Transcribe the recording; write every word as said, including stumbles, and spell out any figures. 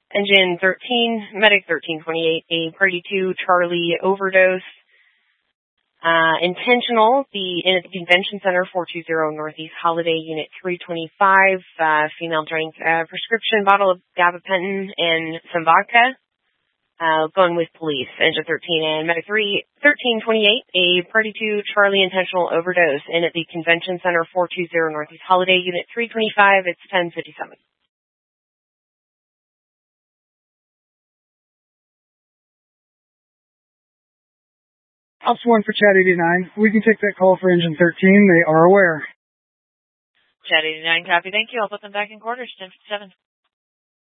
Engine thirteen, Medic thirteen twenty-eight, a Party two Charlie overdose. Uh, intentional, the in at the Convention Center, four two zero Northeast Holiday, Unit three twenty-five. Uh, female drank a prescription bottle of gabapentin and some vodka. Uh, going with police, Engine thirteen and Medic three, thirteen twenty-eight, a Party two Charlie intentional overdose in at the Convention Center, four two zero Northeast Holiday, Unit three twenty-five. It's ten fifty-seven. Officer one for Chat eighty-nine. We can take that call for Engine thirteen. They are aware. Chat eighty-nine, copy. Thank you. I'll put them back in quarters, ten fifty-seven.